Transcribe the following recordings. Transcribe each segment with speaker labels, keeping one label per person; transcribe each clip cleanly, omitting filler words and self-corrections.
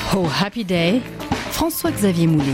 Speaker 1: Oh Happy Day, François-Xavier Moulet.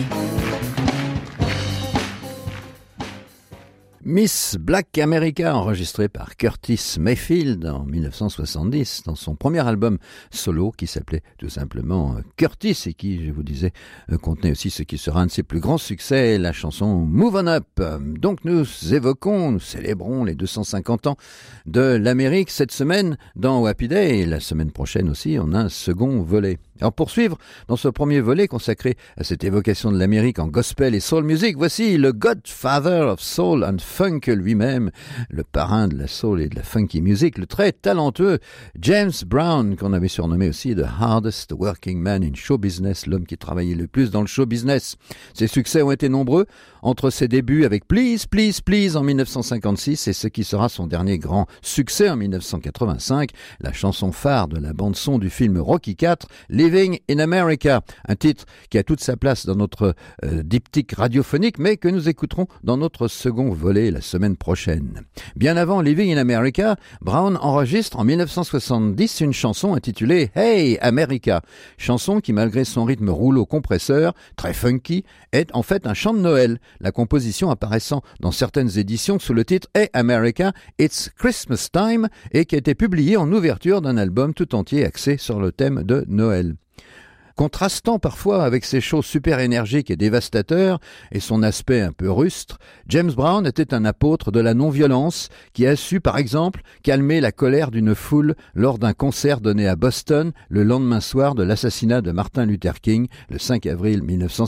Speaker 2: Miss Black America, enregistrée par Curtis Mayfield en 1970 dans son premier album solo qui s'appelait tout simplement Curtis et qui, je vous disais, contenait aussi ce qui sera un de ses plus grands succès, la chanson Move On Up. Donc nous célébrons les 250 ans de l'Amérique cette semaine dans Happy Day et la semaine prochaine aussi, on a un second volet. Alors pour suivre, dans ce premier volet consacré à cette évocation de l'Amérique en gospel et soul music, voici le Godfather of Soul and Funk lui-même, le parrain de la soul et de la funky music, le très talentueux James Brown, qu'on avait surnommé aussi The Hardest Working Man in Show Business, l'homme qui travaillait le plus dans le show business. Ses succès ont été nombreux, entre ses débuts avec Please, Please, Please en 1956 et ce qui sera son dernier grand succès en 1985, la chanson phare de la bande-son du film Rocky IV, Living in America, un titre qui a toute sa place dans notre diptyque radiophonique, mais que nous écouterons dans notre second volet la semaine prochaine. Bien avant Living in America, Brown enregistre en 1970 une chanson intitulée Hey America, chanson qui malgré son rythme rouleau compresseur, très funky, est en fait un chant de Noël, la composition apparaissant dans certaines éditions sous le titre Hey America, It's Christmas Time et qui a été publiée en ouverture d'un album tout entier axé sur le thème de Noël. Contrastant parfois avec ses shows super énergiques et dévastateurs et son aspect un peu rustre, James Brown était un apôtre de la non-violence qui a su, par exemple, calmer la colère d'une foule lors d'un concert donné à Boston le lendemain soir de l'assassinat de Martin Luther King, le 5 avril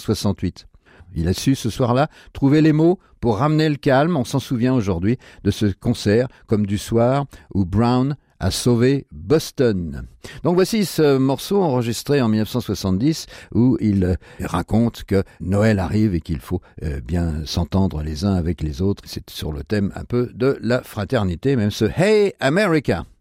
Speaker 2: 1968. Il a su ce soir-là trouver les mots pour ramener le calme, on s'en souvient aujourd'hui de ce concert comme du soir où Brown a sauvé Boston. Donc voici ce morceau enregistré en 1970 où il raconte que Noël arrive et qu'il faut bien s'entendre les uns avec les autres. C'est sur le thème un peu de la fraternité, même ce Hey America.